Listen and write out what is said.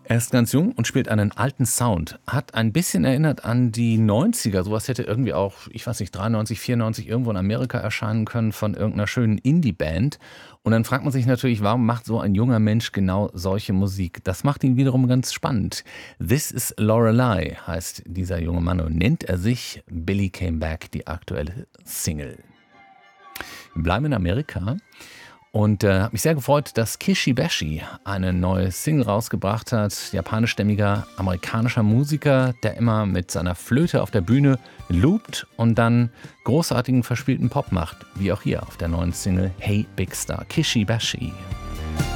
Er ist ganz jung und spielt einen alten Sound. Hat ein bisschen erinnert an die 90er. Sowas hätte irgendwie auch, ich weiß nicht, 93, 94 irgendwo in Amerika erscheinen können von irgendeiner schönen Indie-Band. Und dann fragt man sich natürlich, warum macht so ein junger Mensch genau solche Musik? Das macht ihn wiederum ganz spannend. This is Lorelei heißt dieser junge Mann und nennt er sich. Billy Came Back, die aktuelle Single. Wir bleiben in Amerika. Und habe mich sehr gefreut, dass Kishi Bashi eine neue Single rausgebracht hat. Japanischstämmiger amerikanischer Musiker, der immer mit seiner Flöte auf der Bühne loopt und dann großartigen verspielten Pop macht. Wie auch hier auf der neuen Single Hey Big Star. Kishi Bashi.